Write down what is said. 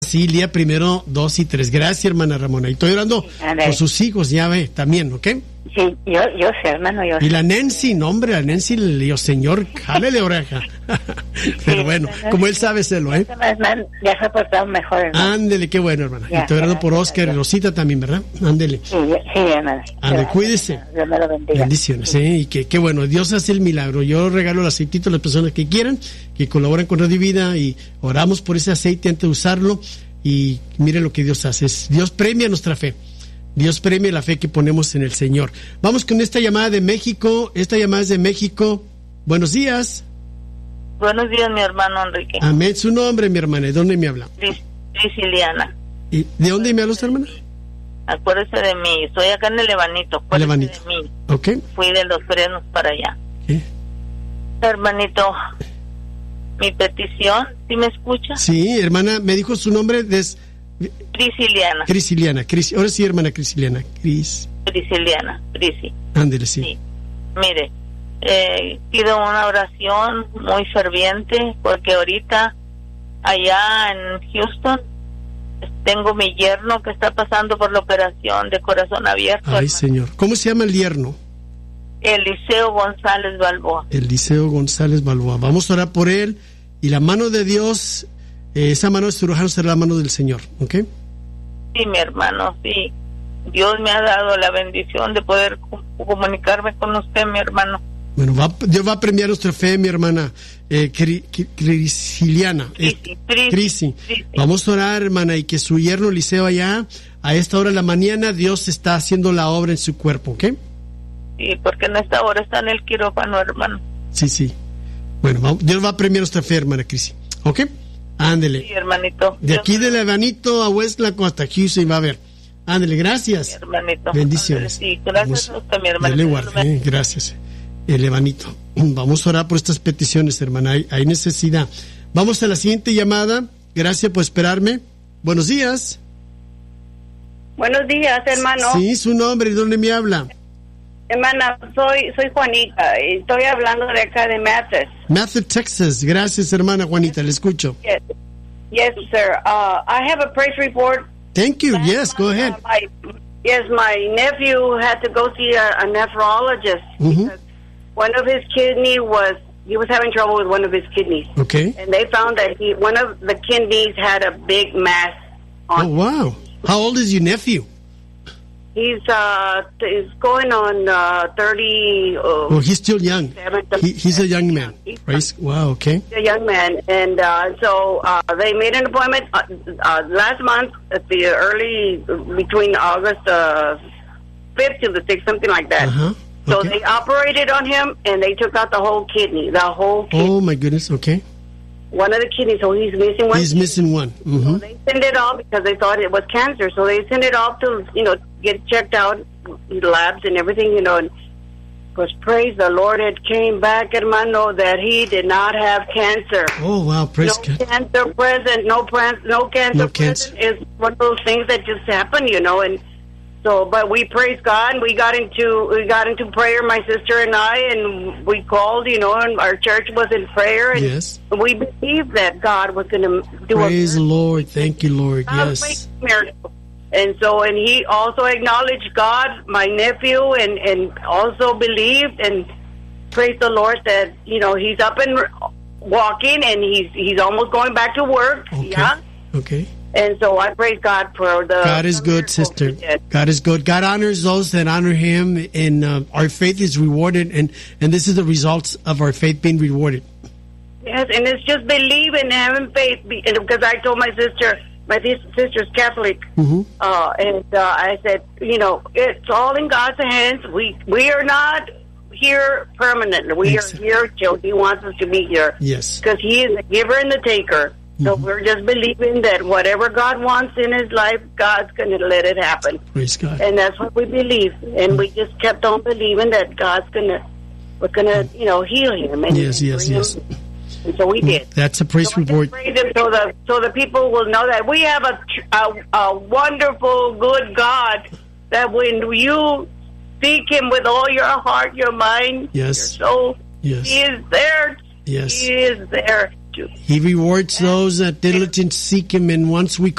sí, Lía primero, 2 y 3. Gracias, hermana Ramona. Y estoy orando por sus hijos, ya ve, también, ¿ok? Sí, yo sé, hermano, yo sé. Y la Nancy, no, hombre, la Nancy, le digo, señor, jálele oreja. Pero bueno, como él sabe hacerlo, ¿eh? Ya se ha portado mejor, hermano. Ándele, qué bueno, hermana. Ya, y estoy orando por Oscar y Rosita también, ¿verdad? Ándele. Sí, hermano. Ándele, cuídese. Dios me lo bendiga. Bendiciones, y qué bueno, Dios hace el milagro. Yo regalo el aceitito a las personas que quieran, que colaboran con Radio Vida, y oramos por ese aceite antes de usarlo, y mire lo que Dios hace. Dios premia nuestra fe. Dios premia la fe que ponemos en el Señor. Vamos con esta llamada de México. Esta llamada es de México. Buenos días. Buenos días, mi hermano Enrique. Amén. Su nombre, mi hermana. ¿De dónde me habla? Prisciliana. ¿Y de dónde me habla usted, hermana? Acuérdese de mí. Estoy acá en el Levanito. Acuérdese Levanito. de mí. Ok. Fui de Los Frenos para allá. ¿Qué? Hermanito, mi petición, ¿sí me escucha? Sí, hermana, me dijo su nombre Prisciliana. Crisiliana. Ahora sí, hermana Crisiliana. Prisciliana. Prisi. Ándele, sí. Sí. Mire, pido una oración muy ferviente porque ahorita allá en Houston tengo mi yerno que está pasando por la operación de corazón abierto. Ay, hermano. Señor. ¿Cómo se llama el yerno? Eliseo González Balboa. Eliseo González Balboa. Vamos a orar por él, y la mano de Dios, esa mano de cirujano será la mano del Señor, ¿ok? Sí, mi hermano, sí. Dios me ha dado la bendición de poder comunicarme con usted, mi hermano. Bueno, Dios va a premiar nuestra fe, mi hermana Crisiliana. Crisi. Vamos a orar, hermana, y que su yerno Eliseo allá, a esta hora de la mañana, Dios está haciendo la obra en su cuerpo, ¿ok? Sí, porque en esta hora está en el quirófano, hermano. Sí. Bueno, Dios va a premiar nuestra fe, hermana Crisi, ¿ok? Ándele. Sí, hermanito. De aquí de Levanito a Westlack hasta Houston va a ver. Ándele, gracias. Sí, hermanito. Bendiciones. Sí, gracias a usted, mi hermano. Dele guarde, gracias. El Levanito. Vamos a orar por estas peticiones, hermana. Hay necesidad. Vamos a la siguiente llamada. Gracias por esperarme. Buenos días. Buenos días, hermano. Sí, su nombre, ¿de dónde me habla? Hermana, soy Juanita, estoy hablando de acá de Mathis. Mathis, Texas. Gracias, hermana Juanita, le escucho. Yes, sir. I have a praise report. Thank you. Yes, go ahead. My nephew had to go see a nephrologist because one of his he was having trouble with one of his kidneys. Okay. And they found that one of the kidneys had a big mass on it. Oh, wow. How old is your nephew? He's going on 30. Well, he's still young. He's a young man. Wow, okay. He's a young man. And so they made an appointment last month at between August 5th to the 6th, something like that. Uh-huh. Okay. So they operated on him, and they took out the whole kidney. Oh, my goodness, okay. One of the kidneys, so he's missing one. He's missing one. Mm-hmm. So they sent it off because they thought it was cancer. So they sent it off to, get checked out, labs and everything, and because praise the Lord, it came back, hermano, that he did not have cancer. Oh, wow, praise God. No cancer present, no cancer present is one of those things that just happen, and so, but we praise God. We got into prayer, my sister and I, and we called, and our church was in prayer. And yes. We believed that God was going to do praise the Lord. Thank you, Lord. Yes. Miracle. And so, and he also acknowledged God, my nephew, and also believed and praised the Lord that, he's up and walking, and he's almost going back to work. Okay. Yeah. Okay. And so I praise God for the... God is good, sister. God is good. God honors those that honor him, and our faith is rewarded, and this is the results of our faith being rewarded. Yes, and it's just believing and having faith, because I told my sister's Catholic, and I said, it's all in God's hands. We are not here permanently. We are here till he wants us to be here. Yes. Because he is the giver and the taker. So we're just believing that whatever God wants in his life, God's going to let it happen. Praise God. And that's what we believe. And we just kept on believing that we're going to, heal him. And yes. And so we did. That's a praise report. Praise him so the people will know that we have a wonderful, good God, that when you seek him with all your heart, your mind, your soul, he is there. Yes. He is there. He rewards those that diligently seek him, and once we